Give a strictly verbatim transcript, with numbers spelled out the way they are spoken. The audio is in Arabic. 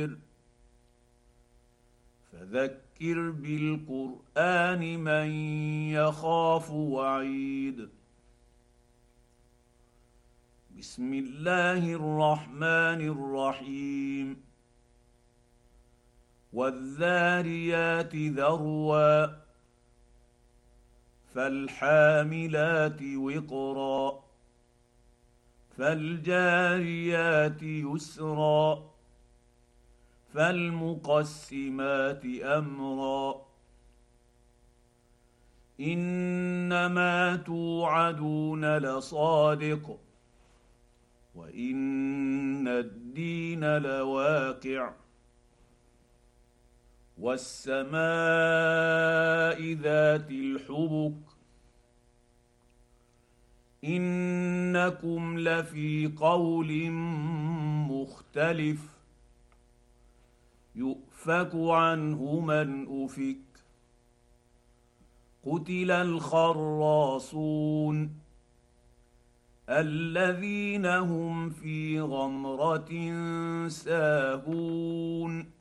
فذكر بالقرآن من يخاف وعيد. بسم الله الرحمن الرحيم. والذاريات ذروا فالحاملات وقرا فالجاريات يسرا فالمقسمات امرا انما توعدون لصادق وان الدين لواقع والسماء ذات الحبك انكم لفي قول مختلف يؤفك عنه من افك قتل الخراصون الذين هم في غمرة ساهون